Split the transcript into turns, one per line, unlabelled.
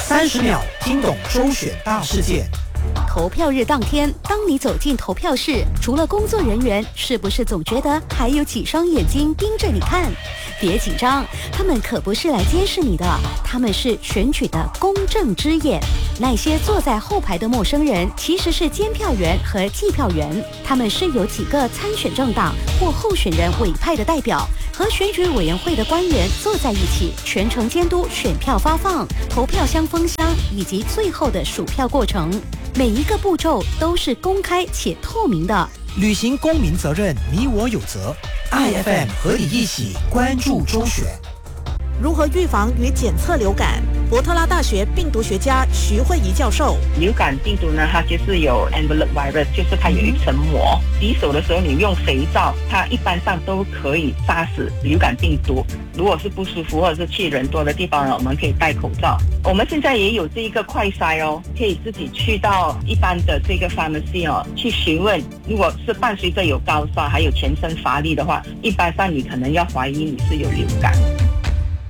30秒听懂周选大事件。
投票日当天，当你走进投票室，除了工作人员，是不是总觉得还有几双眼睛盯着你看？别紧张，他们可不是来监视你的，他们是选举的公正之眼。那些坐在后排的陌生人，其实是监票员和计票员，他们是由几个参选政党或候选人委派的代表，和选举委员会的官员坐在一起，全程监督选票发放、投票箱封箱以及最后的数票过程。每一个步骤都是公开且透明的。
履行公民责任，你我有责。IFM 和你一起关注周选。
如何预防与检测流感？伯特拉大学病毒学家徐慧仪教授，
流感病毒呢，它就是有 envelope virus， 就是它有一层膜。洗手的时候你用肥皂，它一般上都可以杀死流感病毒。如果是不舒服或者是去人多的地方呢，我们可以戴口罩。我们现在也有这一个快筛哦，可以自己去到一般的这个 pharmacy 哦，去询问。如果是伴随着有高烧还有全身乏力的话，一般上你可能要怀疑你是有流感。